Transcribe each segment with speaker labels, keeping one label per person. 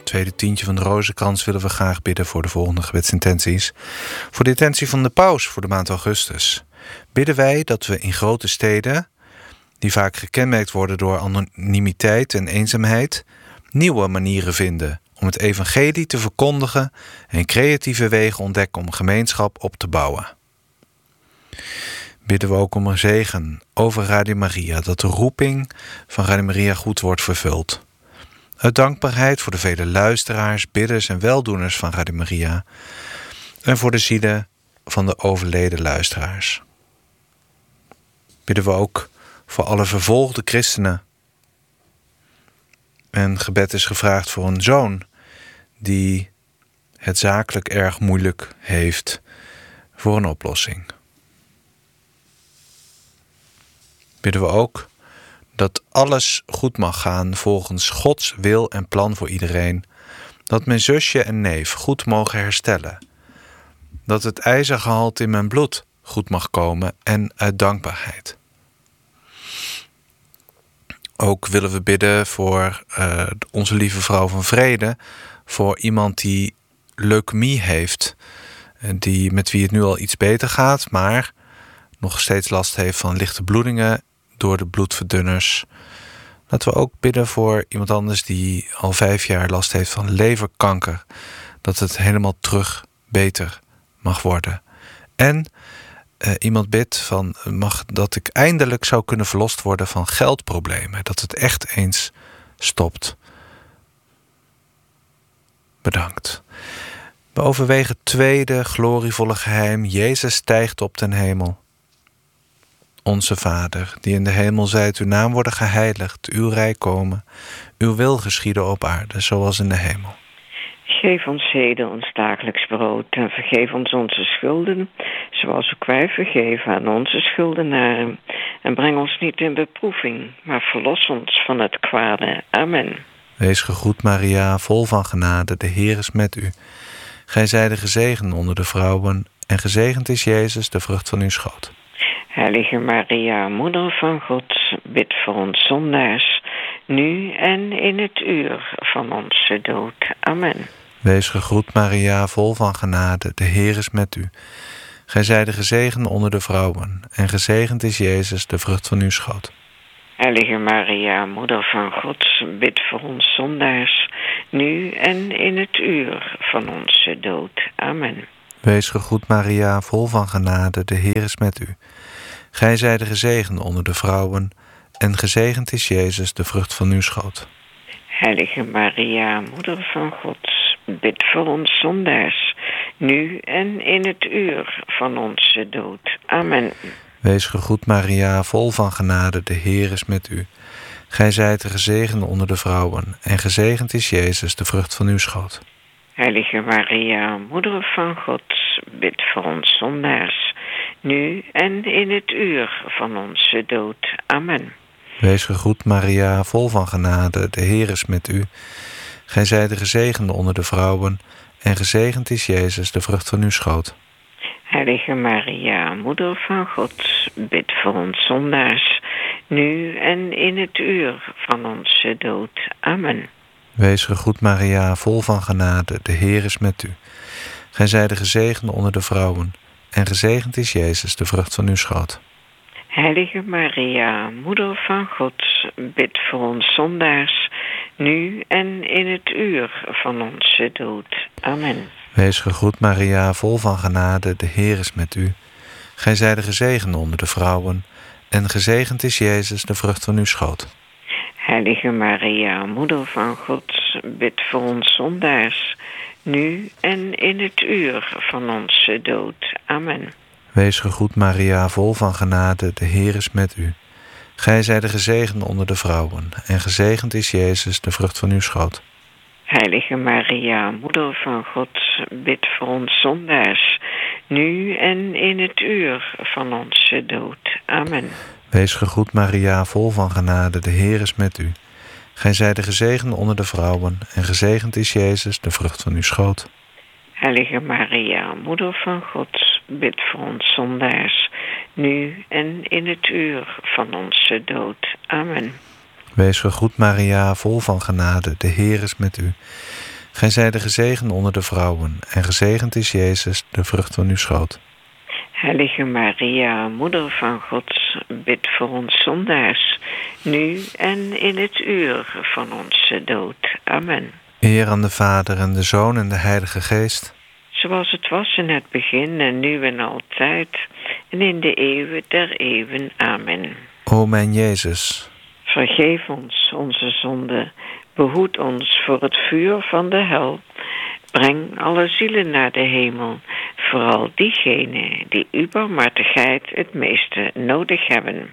Speaker 1: tweede tientje van de Rozenkrans willen we graag bidden voor de volgende gebedsintenties. Voor de intentie van de paus voor de maand augustus bidden wij dat we in grote steden, die vaak gekenmerkt worden door anonimiteit en eenzaamheid, nieuwe manieren vinden om het evangelie te verkondigen en creatieve wegen ontdekken om gemeenschap op te bouwen. Bidden we ook om een zegen over Radio Maria, dat de roeping van Radio Maria goed wordt vervuld. Uit dankbaarheid voor de vele luisteraars, bidders en weldoeners van Radio Maria en voor de zielen van de overleden luisteraars. Bidden we ook voor alle vervolgde christenen. En gebed is gevraagd voor een zoon die het zakelijk erg moeilijk heeft voor een oplossing. Bidden we ook dat alles goed mag gaan volgens Gods wil en plan voor iedereen. Dat mijn zusje en neef goed mogen herstellen. Dat het ijzergehalte in mijn bloed goed mag komen en uit dankbaarheid. Ook willen we bidden voor onze lieve vrouw van vrede. Voor iemand die leukemie heeft. Met wie het nu al iets beter gaat, maar nog steeds last heeft van lichte bloedingen door de bloedverdunners. Laten we ook bidden voor iemand anders die al 5 jaar last heeft van leverkanker. Dat het helemaal terug beter mag worden. En iemand bidt dat ik eindelijk zou kunnen verlost worden van geldproblemen. Dat het echt eens stopt. Bedankt. We overwegen het tweede glorievolle geheim. Jezus stijgt op ten hemel. Onze Vader, die in de hemel zijt, uw naam worden geheiligd, uw rijk komen, uw wil geschieden op aarde, zoals in de hemel.
Speaker 2: Geef ons heden ons dagelijks brood en vergeef ons onze schulden, zoals ook wij vergeven aan onze schuldenaren. En breng ons niet in beproeving, maar verlos ons van het kwade. Amen.
Speaker 1: Wees gegroet, Maria, vol van genade, de Heer is met u. Gij zijde gezegend onder de vrouwen, en gezegend is Jezus, de vrucht van uw schoot.
Speaker 2: Heilige Maria, Moeder van God, bid voor ons zondaars, nu en in het uur van onze dood. Amen.
Speaker 1: Wees gegroet, Maria, vol van genade, de Heer is met u. Gij zijde gezegend onder de vrouwen, en gezegend is Jezus, de vrucht van uw schoot.
Speaker 2: Heilige Maria, Moeder van God, bid voor ons zondaars, nu en in het uur van onze dood. Amen.
Speaker 1: Wees gegroet, Maria, vol van genade, de Heer is met u. Gij zijde gezegend onder de vrouwen, en gezegend is Jezus, de vrucht van uw schoot.
Speaker 2: Heilige Maria, Moeder van God, bid voor ons zondaars, nu en in het uur van onze dood. Amen.
Speaker 1: Wees gegroet, Maria, vol van genade, de Heer is met u. Gij zijt gezegend onder de vrouwen, en gezegend is Jezus, de vrucht van uw schoot.
Speaker 2: Heilige Maria, Moeder van God, bid voor ons zondaars, nu en in het uur van onze dood. Amen.
Speaker 1: Wees gegroet, Maria, vol van genade, de Heer is met u. Gij zijt gezegend onder de vrouwen, en gezegend is Jezus, de vrucht van uw schoot.
Speaker 2: Heilige Maria, Moeder van God, bid voor ons zondaars, nu en in het uur van onze dood. Amen.
Speaker 1: Wees gegroet, Maria, vol van genade, de Heer is met u. Gij zijt gezegend onder de vrouwen, en gezegend is Jezus, de vrucht van uw schoot.
Speaker 2: Heilige Maria, Moeder van God, bid voor ons zondaars, nu en in het uur van onze dood. Amen.
Speaker 1: Wees gegroet, Maria, vol van genade, de Heer is met u. Gij zijt gezegend onder de vrouwen, en gezegend is Jezus, de vrucht van uw schoot.
Speaker 2: Heilige Maria, Moeder van God, bid voor ons zondaars, nu en in het uur van onze dood. Amen.
Speaker 1: Wees gegroet, Maria, vol van genade, de Heer is met u. Gij zijt gezegend onder de vrouwen, en gezegend is Jezus, de vrucht van uw schoot.
Speaker 2: Heilige Maria, Moeder van God, bid voor ons zondaars, nu en in het uur van onze dood. Amen.
Speaker 1: Wees gegroet, Maria, vol van genade, de Heer is met u. Gij zijt gezegend onder de vrouwen, en gezegend is Jezus, de vrucht van uw schoot.
Speaker 2: Heilige Maria, Moeder van God, bid voor ons zondaars, nu en in het uur van onze dood. Amen.
Speaker 1: Wees gegroet, Maria, vol van genade, de Heer is met u. Gij zijt de gezegende onder de vrouwen, en gezegend is Jezus, de vrucht van uw schoot.
Speaker 2: Heilige Maria, Moeder van God, bid voor ons zondaars, nu en in het uur van onze dood. Amen.
Speaker 1: Eer aan de Vader en de Zoon en de Heilige Geest.
Speaker 2: Zoals het was in het begin en nu en altijd, en in de eeuwen der eeuwen. Amen.
Speaker 1: O mijn Jezus,
Speaker 2: vergeef ons onze zonden, behoed ons voor het vuur van de hel. Breng alle zielen naar de hemel, vooral diegenen die uw barmhartigheid het meeste nodig hebben.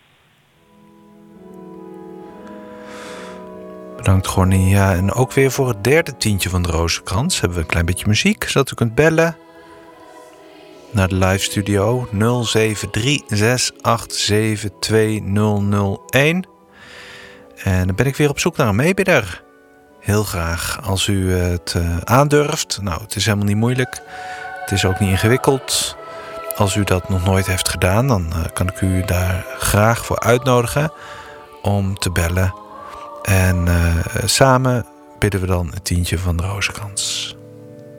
Speaker 1: Bedankt Gonnie. Ja, en ook weer voor het derde tientje van de Rozenkrans hebben we een klein beetje muziek, zodat u kunt bellen naar de live studio 0736872001. En dan ben ik weer op zoek naar een meebidder. Heel graag als u het aandurft. Nou, het is helemaal niet moeilijk. Het is ook niet ingewikkeld. Als u dat nog nooit heeft gedaan, dan kan ik u daar graag voor uitnodigen om te bellen. En samen bidden we dan het tientje van de Rozenkrans.